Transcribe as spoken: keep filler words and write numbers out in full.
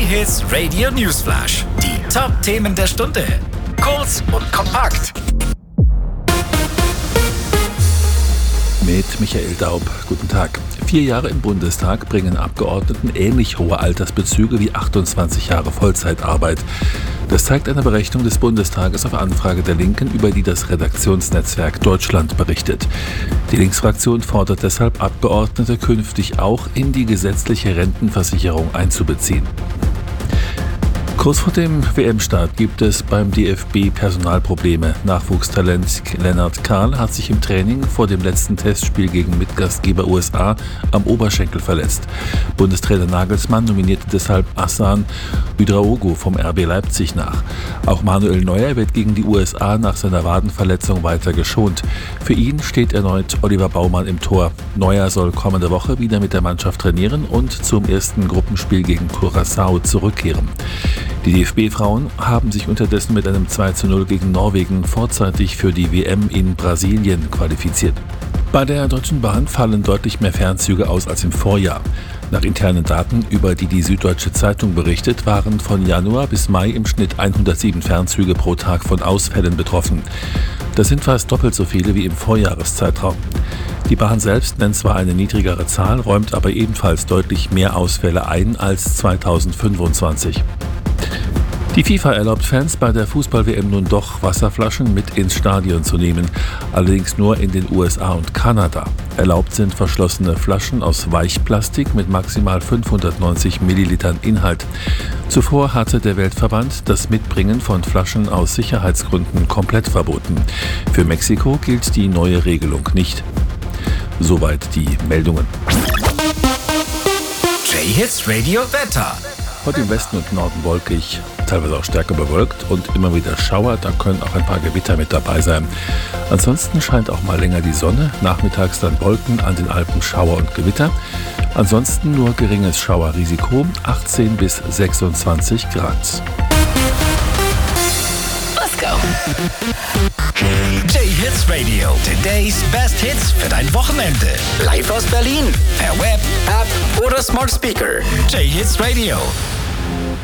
J-Hits Radio Newsflash. Die Top-Themen der Stunde. Kurz und kompakt. Mit Michael Daub. Guten Tag. Vier Jahre im Bundestag bringen Abgeordneten ähnlich hohe Altersbezüge wie achtundzwanzig Jahre Vollzeitarbeit. Das zeigt eine Berechnung des Bundestages auf Anfrage der Linken, über die das Redaktionsnetzwerk Deutschland berichtet. Die Linksfraktion fordert deshalb, Abgeordnete künftig auch in die gesetzliche Rentenversicherung einzubeziehen. Kurz vor dem W M-Start gibt es beim D F B Personalprobleme. Nachwuchstalent Lennart Kahl hat sich im Training vor dem letzten Testspiel gegen Mitgastgeber U S A am Oberschenkel verletzt. Bundestrainer Nagelsmann nominierte deshalb Hassan Ouedraogo vom R B Leipzig nach. Auch Manuel Neuer wird gegen die U S A nach seiner Wadenverletzung weiter geschont. Für ihn steht erneut Oliver Baumann im Tor. Neuer soll kommende Woche wieder mit der Mannschaft trainieren und zum ersten Gruppenspiel gegen Curaçao zurückkehren. Die D F B-Frauen haben sich unterdessen mit einem zwei zu null gegen Norwegen vorzeitig für die W M in Brasilien qualifiziert. Bei der Deutschen Bahn fallen deutlich mehr Fernzüge aus als im Vorjahr. Nach internen Daten, über die die Süddeutsche Zeitung berichtet, waren von Januar bis Mai im Schnitt hundertsieben Fernzüge pro Tag von Ausfällen betroffen. Das sind fast doppelt so viele wie im Vorjahreszeitraum. Die Bahn selbst nennt zwar eine niedrigere Zahl, räumt aber ebenfalls deutlich mehr Ausfälle ein als zweitausendfünfundzwanzig. Die FIFA erlaubt Fans bei der Fußball-W M nun doch, Wasserflaschen mit ins Stadion zu nehmen, allerdings nur in den U S A und Kanada. Erlaubt sind verschlossene Flaschen aus Weichplastik mit maximal fünfhundertneunzig Millilitern Inhalt. Zuvor hatte der Weltverband das Mitbringen von Flaschen aus Sicherheitsgründen komplett verboten. Für Mexiko gilt die neue Regelung nicht. Soweit die Meldungen. J-Hits Radio Wetter. Heute im Westen und Norden wolkig, teilweise auch stärker bewölkt und immer wieder Schauer, da können auch ein paar Gewitter mit dabei sein. Ansonsten scheint auch mal länger die Sonne, nachmittags dann Wolken, an den Alpen Schauer und Gewitter. Ansonsten nur geringes Schauerrisiko, achtzehn bis sechsundzwanzig Grad. Let's go! J-Hits Radio, today's best hits für dein Wochenende. Live aus Berlin, per Web, App oder Smart Speaker. J-Hits Radio.